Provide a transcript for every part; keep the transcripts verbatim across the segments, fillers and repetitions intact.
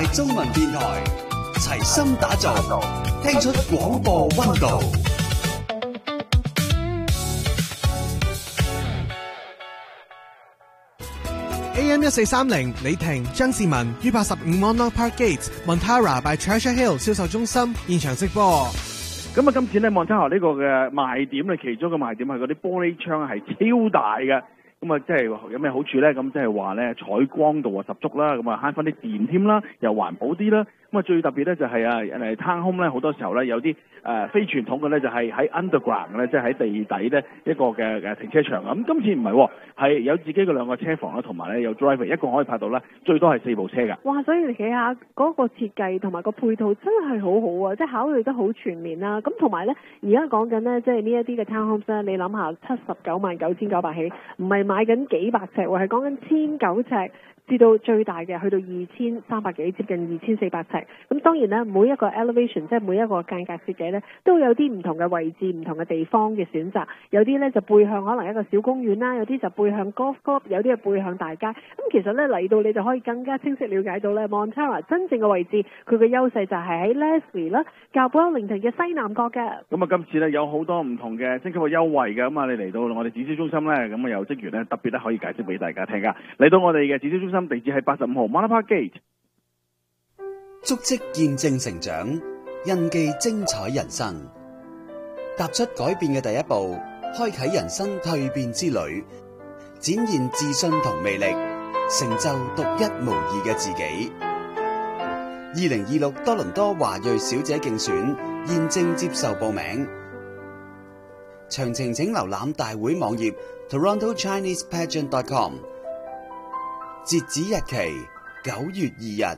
大中文電台，齊心打造，聽出廣播溫度。 A M 一四三零李婷、張志文於八十五 Monarch Park Gate、Montara by Treasure Hill 銷售中心現場直播。 咁啊，今次咧Montara呢個嘅賣點咧，其中一個賣點係嗰啲玻璃窗係超大嘅。咁啊，即係有咩好處咧？咁即係話咧，採光度啊十足啦，咁啊慳翻啲電添啦，又環保啲啦。咁啊，最特別咧就係啊，誒 town home 咧好多時候咧有啲誒、呃、非傳統嘅咧，就係喺 underground 咧，即係喺地底咧一個嘅誒停車場啊。咁今次唔係，係有自己嘅兩個車房啦，同埋咧有 driver， 一共可以泊到咧最多係四部車㗎。 哇！所以你睇下嗰個設計同埋個配套真係好好啊，即係考慮得好全面啦。咁同埋咧，而家講緊咧，即係呢一啲嘅 town homes 咧，你諗下七十九萬九千九百起，唔係買緊幾百尺喎，係講緊千九尺。至到最大嘅去到二千三百幾，接近二千四百尺。咁當然咧，每一個 elevation 即係每一個間隔設計咧，都有啲唔同嘅位置、唔同嘅地方嘅選擇。有啲咧就背向可能一個小公園啦，有啲就背向 golf club， 有啲係背向大街。咁其實咧嚟到你就可以更加清晰了解到咧 Montara 真正嘅位置，佢嘅優勢就係喺 Leslie 啦、較布靈頓嘅西南角嘅。 咁啊，今次咧有好多唔同嘅升級嘅優惠嘅。咁啊，你嚟到我哋展銷中心咧，咁啊有職員咧特別咧可以解釋俾大家聽㗎。嚟到我哋嘅展銷中心，地址係八十五號 Monarch Park Gate。 足跡見證成長，印記精彩人生。踏出改變嘅第一步，開啟人生蛻變之旅，展現自信同魅力，成就獨一無二嘅自己。二零二六多倫多華裔小姐競選現正接受報名，詳情請瀏覽大會網頁 toronto chinese pageant dot com。截止日期九月二日。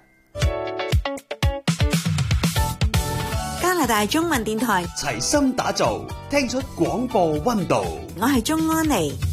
加拿大中文電台齊心打造，聽出廣播溫度。 我係鍾安妮。